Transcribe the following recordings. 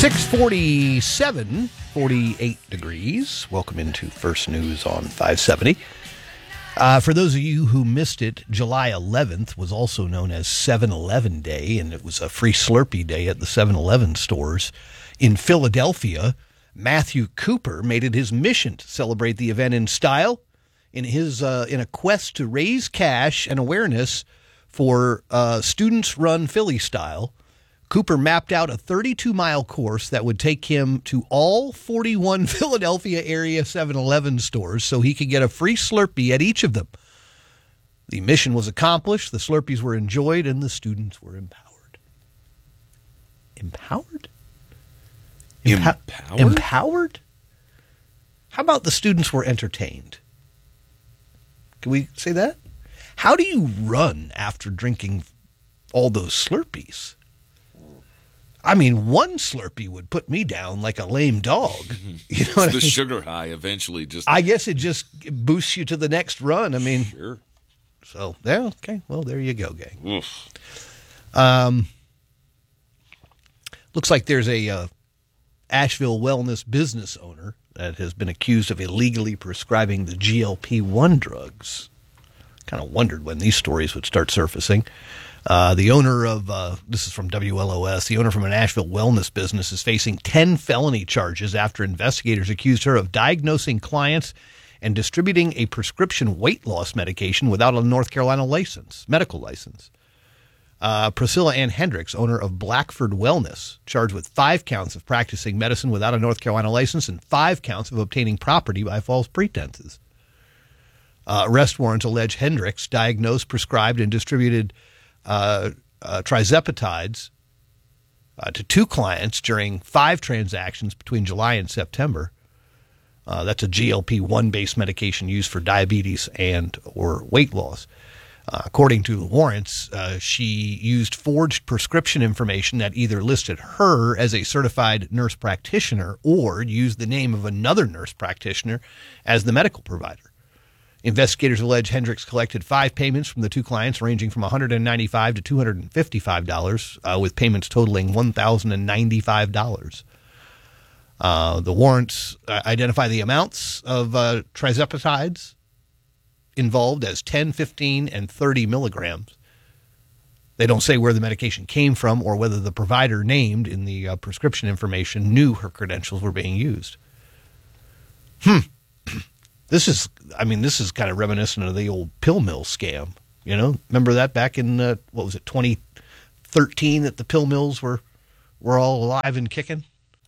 647, 48 degrees. Welcome into First News on 570. For those of you who missed it, July 11th was also known as 7-Eleven Day, and it was a free Slurpee day at the 7-Eleven stores. In Philadelphia, Matthew Cooper made it his mission to celebrate the event in style in a quest to raise cash and awareness for Students Run Philly Style. Cooper mapped out a 32-mile course that would take him to all 41 Philadelphia area 7-Eleven stores so he could get a free Slurpee at each of them. The mission was accomplished, the Slurpees were enjoyed, and the students were empowered. Empowered? Empowered? Empowered? How about the students were entertained? Can we say that? How do you run after drinking all those Slurpees? I mean, one Slurpee would put me down like a lame dog. You know what I mean? The sugar high eventually just... I guess it just boosts you to the next run. I mean... Sure. So, yeah, okay. Well, there you go, gang. Oof. Looks like there's a Asheville wellness business owner that has been accused of illegally prescribing the GLP-1 drugs. Kind of wondered when these stories would start surfacing. The owner of, this is from WLOS, the owner from an Asheville wellness business is facing 10 felony charges after investigators accused her of diagnosing clients and distributing a prescription weight loss medication without a North Carolina medical license. Priscilla Ann Hendricks, owner of Blackford Wellness, charged with 5 counts of practicing medicine without a North Carolina license and 5 counts of obtaining property by false pretenses. Arrest warrants allege Hendricks diagnosed, prescribed, and distributed trizepatides to 2 clients during 5 transactions between July and September. That's a GLP-1 based medication used for diabetes and or weight loss. According to the warrants, she used forged prescription information that either listed her as a certified nurse practitioner or used the name of another nurse practitioner as the medical provider. Investigators allege Hendricks collected 5 payments from the 2 clients ranging from $195 to $255, with payments totaling $1,095. The warrants identify the amounts of trizepatides involved as 10, 15, and 30 milligrams. They don't say where the medication came from or whether the provider named in the prescription information knew her credentials were being used. This is kind of reminiscent of the old pill mill scam. You know, remember that back in, 2013 that the pill mills were all alive and kicking?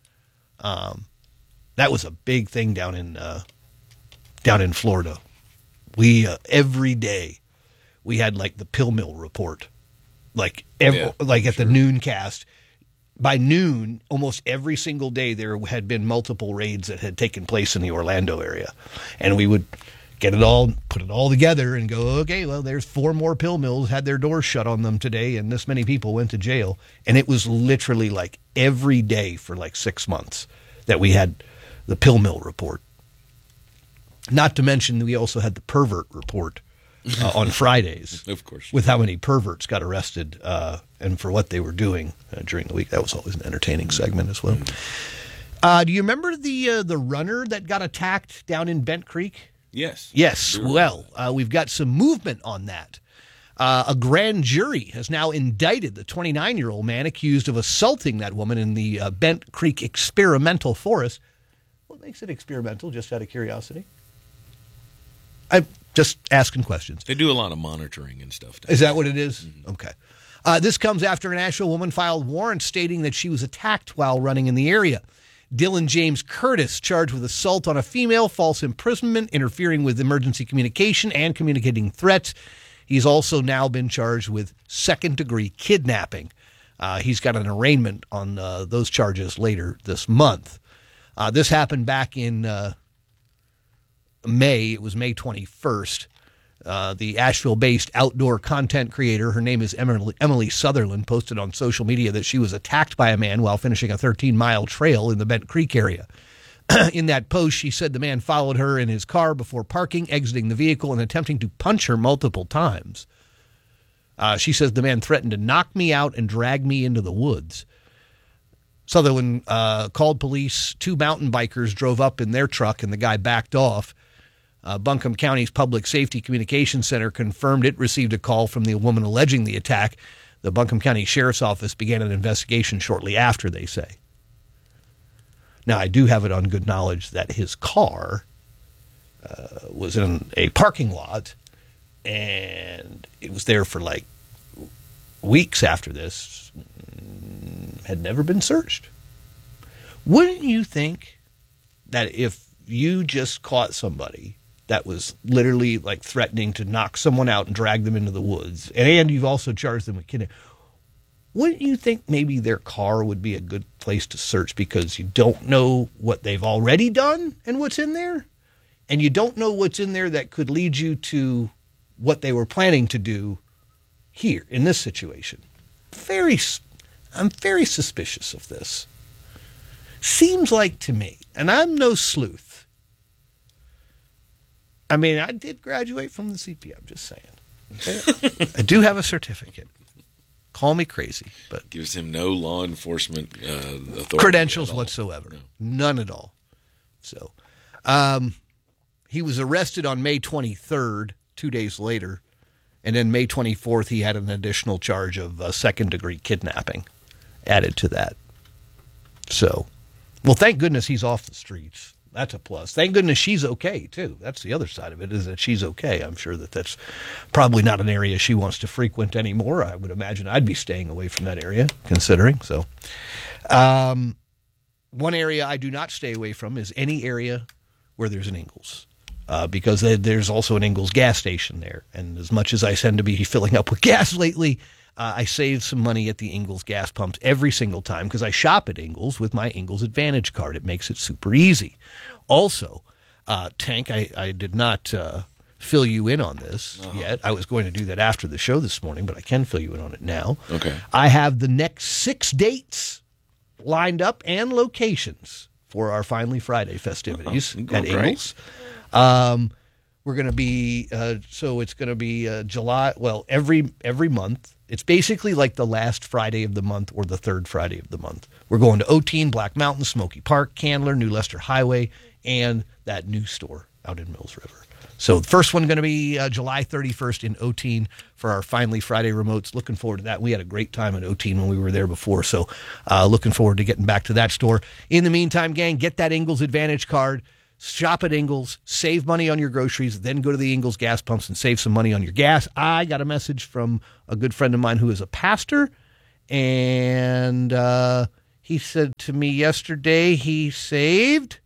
That was a big thing down in Florida. We, every day, we had like the pill mill report, at the noon cast. By noon, almost every single day, there had been multiple raids that had taken place in the Orlando area. And we would put it all together and go, okay, well, there's 4 more pill mills had their doors shut on them today, and this many people went to jail. And it was literally like every day for like 6 months that we had the pill mill report. Not to mention, we also had the pervert report on Fridays. Of course. With how many perverts got arrested and for what they were doing during the week. That was always an entertaining segment as well. Do you remember the runner that got attacked down in Bent Creek? Yes. Yes. Well, we've got some movement on that. A grand jury has now indicted the 29-year-old man accused of assaulting that woman in the Bent Creek experimental forest. What makes it experimental, just out of curiosity? I'm just asking questions. They do a lot of monitoring and stuff. Is that what it is? Mm-hmm. Okay. This comes after an Asheville woman filed warrants stating that she was attacked while running in the area. Dylan James Curtis, charged with assault on a female, false imprisonment, interfering with emergency communication, and communicating threats. He's also now been charged with second-degree kidnapping. He's got an arraignment on those charges later this month. This happened back in May. It was May 21st. The Asheville-based outdoor content creator, her name is Emily Sutherland, posted on social media that she was attacked by a man while finishing a 13-mile trail in the Bent Creek area. In that post, she said the man followed her in his car before parking, exiting the vehicle, and attempting to punch her multiple times. She says the man threatened to knock me out and drag me into the woods. Sutherland called police. 2 mountain bikers drove up in their truck, and the guy backed off. Buncombe County's Public Safety Communications Center confirmed it received a call from the woman alleging the attack. The Buncombe County Sheriff's Office began an investigation shortly after, they say. Now, I do have it on good knowledge that his car was in a parking lot, and it was there for like weeks after this, had never been searched. Wouldn't you think that if you just caught somebody that was literally like threatening to knock someone out and drag them into the woods, and you've also charged them with kidnapping, wouldn't you think maybe their car would be a good place to search, because you don't know what they've already done and what's in there, and you don't know what's in there that could lead you to what they were planning to do here in this situation? I'm very suspicious of this. Seems like to me, and I'm no sleuth. I mean, I did graduate from the CP, I'm just saying. I do have a certificate. Call me crazy, but Gives him no law enforcement authority. Credentials whatsoever. No. None at all. So, he was arrested on May 23rd, 2 days later. And then May 24th, he had an additional charge of second-degree kidnapping added to that. So, well, thank goodness he's off the streets. That's a plus. Thank goodness she's okay, too. That's the other side of it, is that she's okay. I'm sure that that's probably not an area she wants to frequent anymore. I would imagine I'd be staying away from that area, considering. So, one area I do not stay away from is any area where there's an Ingles. Because there's also an Ingles gas station there. And as much as I tend to be filling up with gas lately, I save some money at the Ingles gas pumps every single time, because I shop at Ingles with my Ingles Advantage card. It makes it super easy. Also, Tank, I did not fill you in on this yet. I was going to do that after the show this morning, but I can fill you in on it now. Okay. I have the next 6 dates lined up and locations for our Finally Friday festivities at Ingles. We're going to be, so it's going to be July, well, every month. It's basically like the last Friday of the month or the third Friday of the month. We're going to Otine, Black Mountain, Smoky Park, Candler, New Leicester Highway, and that new store out in Mills River. So the first one going to be July 31st in Otine for our Finally Friday remotes. Looking forward to that. We had a great time in Otine when we were there before, so looking forward to getting back to that store. In the meantime, gang, get that Ingles Advantage card. Shop at Ingles, save money on your groceries, then go to the Ingles gas pumps and save some money on your gas. I got a message from a good friend of mine who is a pastor, and he said to me yesterday he saved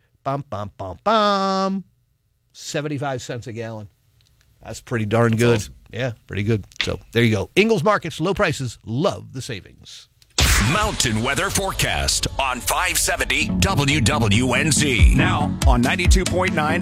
75 cents a gallon. That's pretty darn good. Awesome. Yeah, pretty good. So there you go. Ingles Markets, low prices, love the savings. Mountain weather forecast on 570 WWNZ. Now on 92.9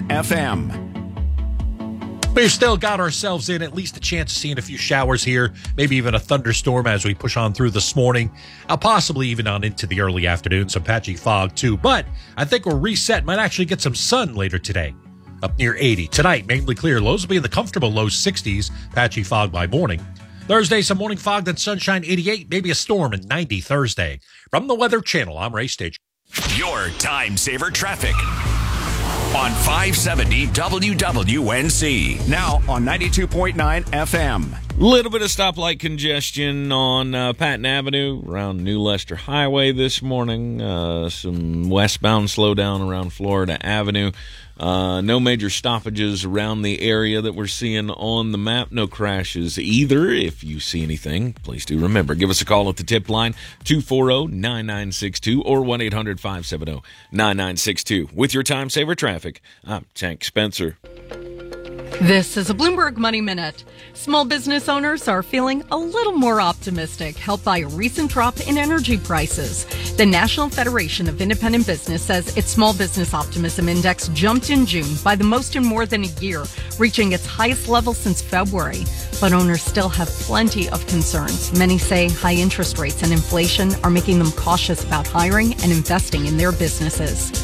FM. We've still got ourselves in at least a chance of seeing a few showers here, maybe even a thunderstorm as we push on through this morning, possibly even on into the early afternoon, some patchy fog too. But I think we're reset, might actually get some sun later today, up near 80. Tonight, mainly clear. Lows will be in the comfortable low 60s, patchy fog by morning. Thursday, some morning fog, then sunshine, 88, maybe a storm, and 90 Thursday. From the Weather Channel, I'm Ray Stage. Your time saver traffic on 570 WWNZ. Now on 92.9 FM. Little bit of stoplight congestion on Patton Avenue around New Leicester Highway this morning. Some westbound slowdown around Florida Avenue. No major stoppages around the area that we're seeing on the map. No crashes either. If you see anything, please do remember, give us a call at the tip line, 240-9962 or 1-800-570-9962. With your time saver traffic, I'm Tank Spencer. This is a Bloomberg Money Minute. Small business owners are feeling a little more optimistic, helped by a recent drop in energy prices. The National Federation of Independent Business says its Small Business Optimism Index jumped in June by the most in more than a year, reaching its highest level since February. But owners still have plenty of concerns. Many say high interest rates and inflation are making them cautious about hiring and investing in their businesses.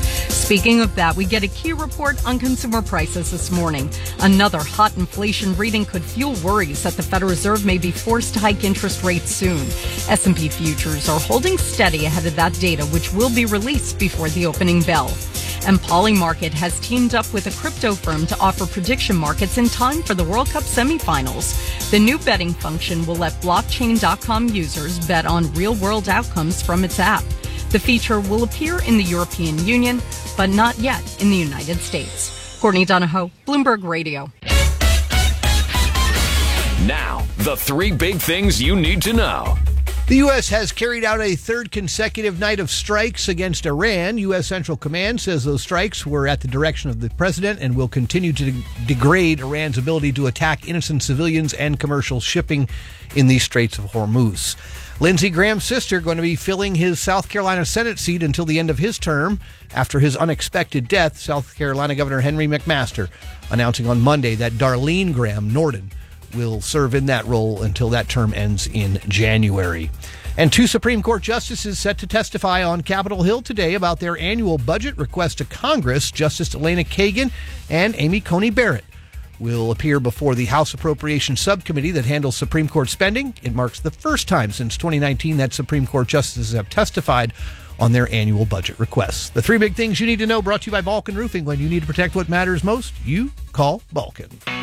Speaking of that, we get a key report on consumer prices this morning. Another hot inflation reading could fuel worries that the Federal Reserve may be forced to hike interest rates soon. S&P futures are holding steady ahead of that data, which will be released before the opening bell. And Polymarket has teamed up with a crypto firm to offer prediction markets in time for the World Cup semifinals. The new betting function will let blockchain.com users bet on real-world outcomes from its app. The feature will appear in the European Union, but not yet in the United States. Courtney Donahoe, Bloomberg Radio. Now, the three big things you need to know. The U.S. has carried out a third consecutive night of strikes against Iran. U.S. Central Command says those strikes were at the direction of the president and will continue to degrade Iran's ability to attack innocent civilians and commercial shipping in the Straits of Hormuz. Lindsey Graham's sister going to be filling his South Carolina Senate seat until the end of his term after his unexpected death. South Carolina Governor Henry McMaster announcing on Monday that Darlene Graham Norden will serve in that role until that term ends in January. And two Supreme Court justices set to testify on Capitol Hill today about their annual budget request to Congress. Justice Elena Kagan and Amy Coney Barrett will appear before the House Appropriations Subcommittee that handles Supreme Court spending. It marks the first time since 2019 that Supreme Court justices have testified on their annual budget requests. The three big things you need to know, brought to you by Balkan Roofing. When you need to protect what matters most, you call Balkan.